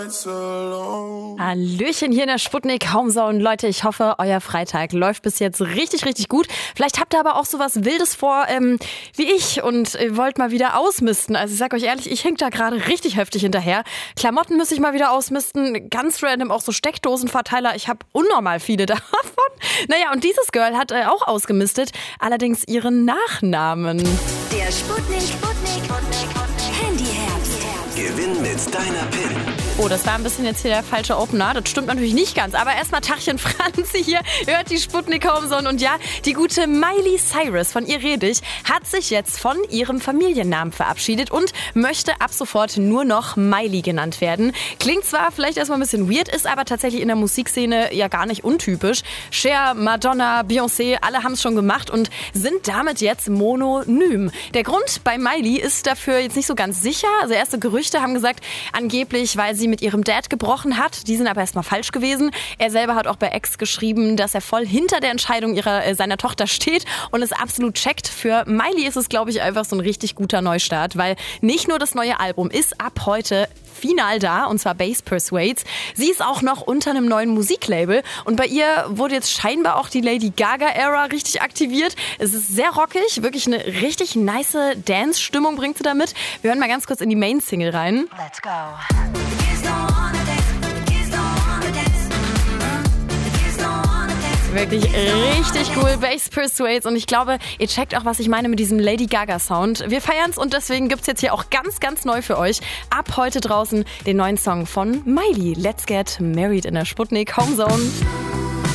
Hallöchen hier in der Sputnik Homezone. Leute, ich hoffe, euer Freitag läuft bis jetzt richtig, richtig gut. Vielleicht habt ihr aber auch sowas Wildes vor, wie ich und wollt mal wieder ausmisten. Also ich sag euch ehrlich, ich hink da gerade richtig heftig hinterher. Klamotten muss ich mal wieder ausmisten. Ganz random auch so Steckdosenverteiler. Ich habe unnormal viele davon. Naja, und dieses Girl hat auch ausgemistet. Allerdings ihren Nachnamen. Der Sputnik Handyherbst. Gewinn mit deiner PIN. Oh, das war ein bisschen jetzt hier der falsche Opener. Das stimmt natürlich nicht ganz. Aber erstmal Tachchen Franzi hier. Hört die Sputnik Homezone. Und ja, die gute Miley Cyrus, von ihr rede ich, hat sich jetzt von ihrem Familiennamen verabschiedet und möchte ab sofort nur noch Miley genannt werden. Klingt zwar vielleicht erstmal ein bisschen weird, ist aber tatsächlich in der Musikszene ja gar nicht untypisch. Cher, Madonna, Beyoncé, alle haben es schon gemacht und sind damit jetzt mononym. Der Grund bei Miley ist dafür jetzt nicht so ganz sicher. Also erste Gerüchte haben gesagt, angeblich, weil sie mit ihrem Dad gebrochen hat. Die sind aber erstmal falsch gewesen. Er selber hat auch bei X geschrieben, dass er voll hinter der Entscheidung seiner Tochter steht und es absolut checkt. Für Miley ist es, glaube ich, einfach so ein richtig guter Neustart, weil nicht nur das neue Album ist ab heute final da, und zwar Bass Persuades. Sie ist auch noch unter einem neuen Musiklabel und bei ihr wurde jetzt scheinbar auch die Lady Gaga-Ära richtig aktiviert. Es ist sehr rockig, wirklich eine richtig nice Dance-Stimmung bringt sie damit. Wir hören mal ganz kurz in die Main-Single rein. Let's go. Wirklich richtig cool, Bass Persuades, und ich glaube, ihr checkt auch, was ich meine mit diesem Lady Gaga Sound. Wir feiern's und deswegen gibt's jetzt hier auch ganz, ganz neu für euch ab heute draußen den neuen Song von Miley. Let's Get Married in der Sputnik Homezone.